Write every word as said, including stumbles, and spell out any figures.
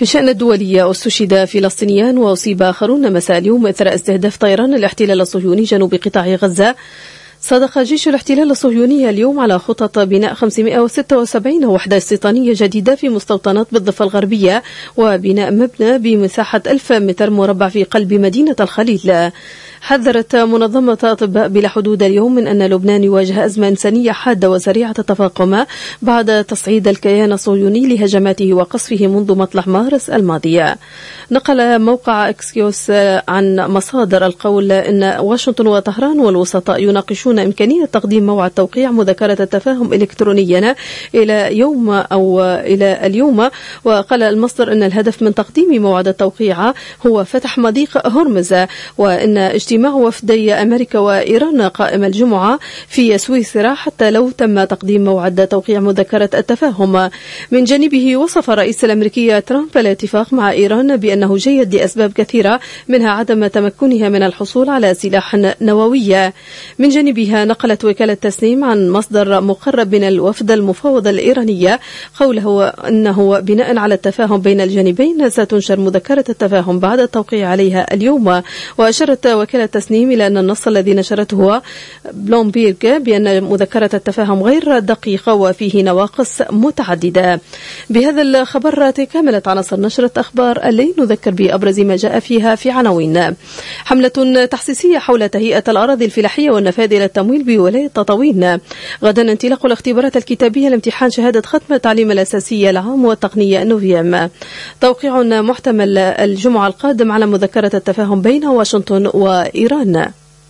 في الشأن الدولي، استشهد فلسطينيان وأصيب آخرون مساء اليوم إثر استهداف طيران الاحتلال الصهيوني جنوب قطاع غزة. صادق جيش الاحتلال الصهيوني اليوم على خطط بناء خمسمائة وستة وسبعين وحدة استيطانية جديدة في مستوطنات بالضفة الغربية، وبناء مبنى بمساحة ألف متر مربع في قلب مدينة الخليل. حذرت منظمة أطباء بلا حدود اليوم من أن لبنان يواجه أزمة إنسانية حادة وسريعة التفاقم بعد تصعيد الكيان الصهيوني لهجماته وقصفه منذ مطلع مارس الماضي. نقل موقع إكسيوس عن مصادر القول أن واشنطن وطهران والوسطاء يناقشون إمكانية تقديم موعد توقيع مذكرة التفاهم إلكترونيا إلى يوم أو إلى اليوم. وقال المصدر أن الهدف من تقديم موعد التوقيع هو فتح مضيق هرمز، وأن اجتماع وفدي أمريكا وإيران قائم الجمعة في سويسرا حتى لو تم تقديم موعد توقيع مذكرة التفاهم. من جانبه وصف الرئيس الأمريكي ترامب الاتفاق مع إيران بأنه جيد لأسباب كثيرة، منها عدم تمكنها من الحصول على سلاح نووي. من جانبها نقلت وكالة تسنيم عن مصدر مقرب من الوفد المفاوض الإيرانية قوله أنه بناء على التفاهم بين الجانبين ستنشر مذكرة التفاهم بعد التوقيع عليها اليوم. وأشرت وكالة تسنيم إلى أن النص الذي نشرته بلومبيرغ بأن مذكرة التفاهم غير دقيقة وفيه نواقص متعددة. بهذا الخبر تكاملت عناصر نشرة أخبار الليل، نذكر بأبرز ما جاء فيها في عناوين: حملة تحسيسية حول تهيئة الأراضي الفلاحية والنفاذ إلى التمويل بولاية تطاوين. غدا انطلاق الاختبارات الكتابية لامتحان شهادة ختم التعليم الأساسي العام والتقنية نوفيم. توقيع محتمل الجمعة القادم على مذكرة التفاهم بين واشنطن وإيران.